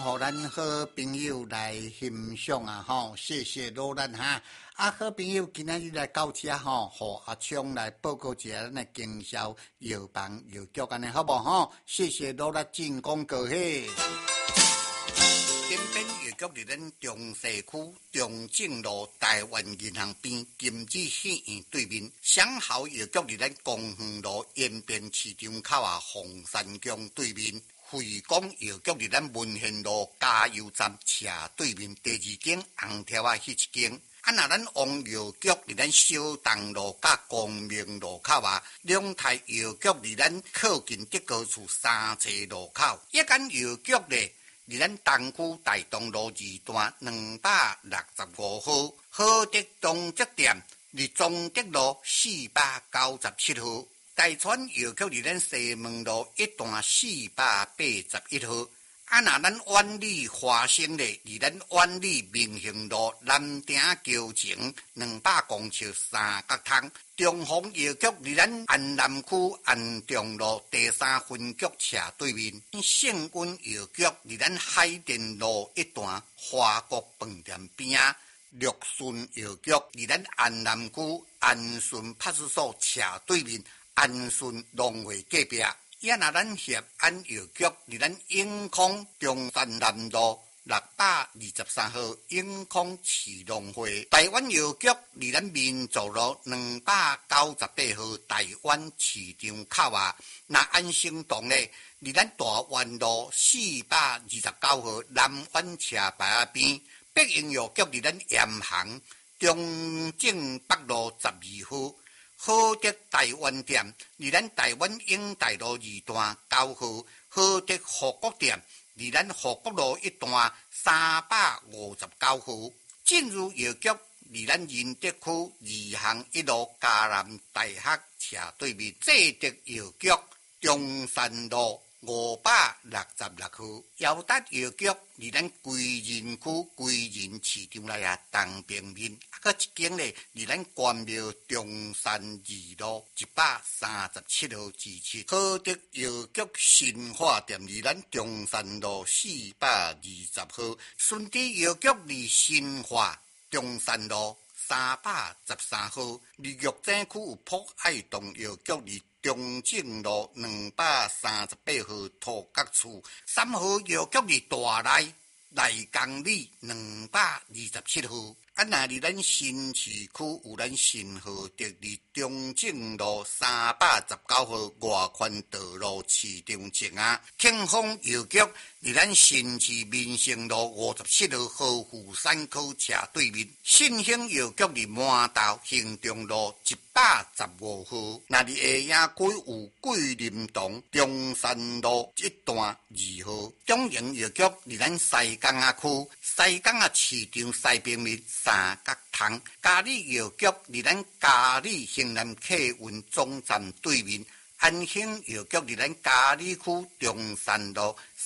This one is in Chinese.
互咱好朋友来欣赏啊！吼，谢谢罗兰哈。好朋友，今仔日来到这吼，互阿昌来报告一下咱的经销药房药局安尼好无吼？谢谢罗兰进广告嘿。金边药局伫咱中西区中正路台湾银行边金子戏院对面，祥豪药局伫咱公园路延边市场口凤山宫对面。惠光药局伫咱文贤路加油站斜对面第二间红条迄一间。若咱王药局伫咱小东路甲光明路口两台药局伫咱靠近德高厝三车路口。一间药局咧，伫咱东区大东路二段265号好德中捷店，伫中德路497号。大川药局伫咱西门路一段481号。若咱万里华生咧，伫咱万里明兴路南町桥前200公尺三角窗。中宏药局伫咱安南区安中路第3分局斜对面。圣君药局伫咱海淀路一段华国饭店边绿顺药局伫咱安南区安顺派出所斜对面。安顺农会隔壁，若咱协安药局伫咱永康中山南路623号永康市农会。台湾药局伫咱民族路298号台湾市场口若安生堂咧，伫咱大湾路429号南湾车牌边。北营药局伫咱盐行中正北路12号。好德台湾店伫咱台湾永大路2段9號，好德富國店伫咱富國路1段359號。進入藥局伫咱仁德區2巷1路嘉南大學斜對面。濟德藥局中山路566號。耀達藥局伫咱歸仁區歸仁市場內東平面。佮一間咧，伫咱關廟中山2路137號17。好德藥局新化店伫咱中山路420號。順治藥局伫新化中山路313號。立玉井區有博愛洞藥局伫中正路238號土角厝。3號藥局伫大內內江里227號。若伫咱新市區有咱新豪德伫中正路319號外環道路市場前慶豐藥局伫咱新市民生路57號好富山口斜對面。信興藥局伫滿道行中路115號。若伫下營區有桂林堂中山路1段2號。中營藥局伫咱西港區西港市場西平面三角窗。嘉里藥局伫咱嘉里興南客運總站對面。安興藥局伫咱嘉里區中山路